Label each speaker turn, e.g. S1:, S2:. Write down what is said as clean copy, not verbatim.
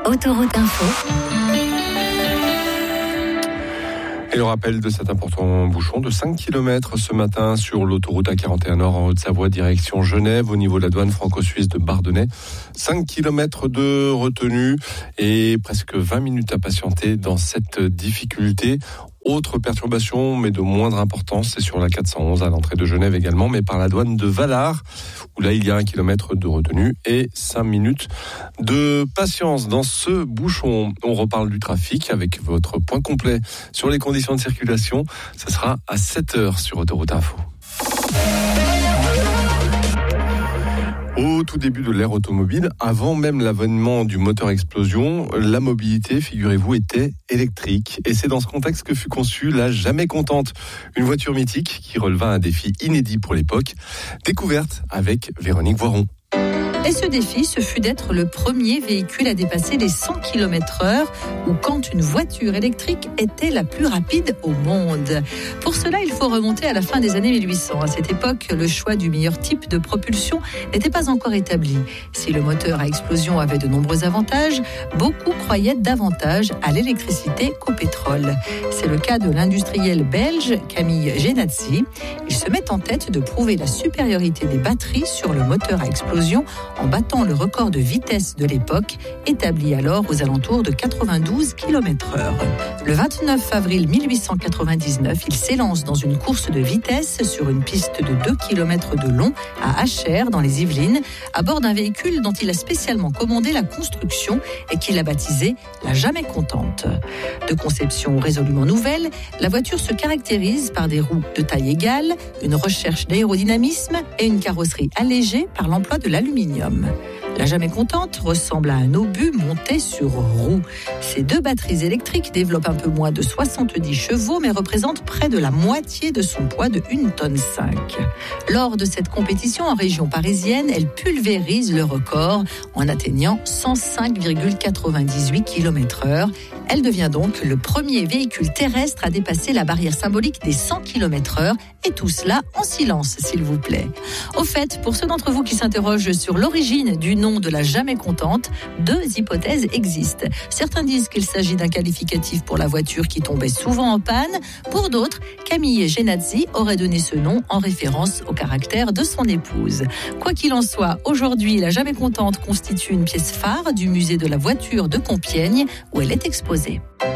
S1: Autoroute Info.
S2: Et le rappel de cet important bouchon de 5 km ce matin sur l'autoroute A41 Nord en Haute-Savoie, direction Genève, au niveau de la douane franco-suisse de Bardonnay. 5 km de retenue et presque 20 minutes à patienter dans cette difficulté. Autre perturbation, mais de moindre importance, c'est sur la 411 à l'entrée de Genève également, mais par la douane de Valard, où là il y a 1 kilomètre de retenue et 5 minutes de patience dans ce bouchon. On reparle du trafic avec votre point complet sur les conditions de circulation. Ce sera à 7h sur Autoroute Info. Au tout début de l'ère automobile, avant même l'avènement du moteur explosion, la mobilité, figurez-vous, était électrique. Et c'est dans ce contexte que fut conçue la Jamais Contente, une voiture mythique qui releva un défi inédit pour l'époque, découverte avec Véronique Voiron.
S3: Et ce défi, ce fut d'être le premier véhicule à dépasser les 100 km/h, ou quand une voiture électrique était la plus rapide au monde. Pour cela, il faut remonter à la fin des années 1800. À cette époque, le choix du meilleur type de propulsion n'était pas encore établi. Si le moteur à explosion avait de nombreux avantages, beaucoup croyaient davantage à l'électricité qu'au pétrole. C'est le cas de l'industriel belge Camille Genadzi. Il se met en tête de prouver la supériorité des batteries sur le moteur à explosion en battant le record de vitesse de l'époque, établi alors aux alentours de 92 km/h. Le 29 avril 1899, il s'élance dans une course de vitesse sur une piste de 2 km de long à Achères, dans les Yvelines, à bord d'un véhicule dont il a spécialement commandé la construction et qu'il a baptisé la Jamais Contente. De conception résolument nouvelle, la voiture se caractérise par des roues de taille égale, une recherche d'aérodynamisme et une carrosserie allégée par l'emploi de l'aluminium. La Jamais Contente ressemble à un obus monté sur roue. Ces deux batteries électriques développent un peu moins de 70 chevaux, mais représentent près de la moitié de son poids de 1,5 tonne. Lors de cette compétition en région parisienne, elle pulvérise le record en atteignant 105,98 km/h. Elle devient donc le premier véhicule terrestre à dépasser la barrière symbolique des 100 km/h, et tout cela en silence, s'il vous plaît. Au fait, pour ceux d'entre vous qui s'interrogent sur l'origine du nom de la Jamais Contente, 2 hypothèses existent. Certains disent qu'il s'agit d'un qualificatif pour la voiture qui tombait souvent en panne. Pour d'autres, Camille Genadzi aurait donné ce nom en référence au caractère de son épouse. Quoi qu'il en soit, aujourd'hui, la Jamais Contente constitue une pièce phare du musée de la voiture de Compiègne, où elle est exposée.